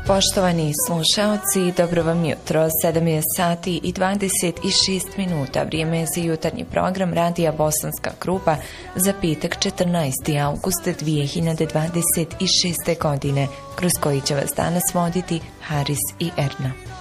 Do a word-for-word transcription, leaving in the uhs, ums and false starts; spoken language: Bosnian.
Poštovani slušaoci, dobro vam jutro, sedam je sati i dvadeset šest minuta, vrijeme je za jutarnji program Radija Bosanska Krupa za petak četrnaesti avgust dvije hiljade dvadeset šeste. godine, kroz koji će vas danas voditi Haris i Erna.